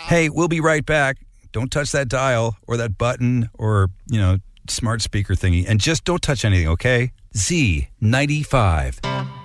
Hey, we'll be right back. Don't touch that dial or that button or, smart speaker thingy. And just don't touch anything, okay? Z95.